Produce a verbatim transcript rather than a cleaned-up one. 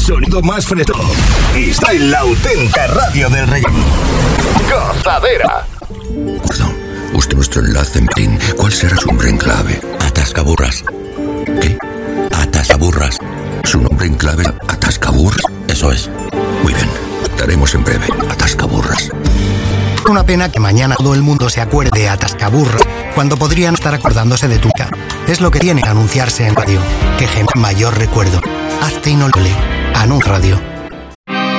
sonido más fresco. Está en la auténtica radio del reggae. Gozadera. Perdón, usted nuestro enlace en PIN. ¿Cuál será su nombre en clave? Atascaburras. ¿Qué? Atascaburras. ¿Su nombre en clave es Atascaburras? Eso es. Muy bien. Daremos en breve. Atascaburras. Una pena que mañana todo el mundo se acuerde de Atascaburras cuando podrían estar acordándose de Tuca. Es lo que tiene que anunciarse en radio. Que genera mayor recuerdo. Hazte inolvidable. Anun Radio.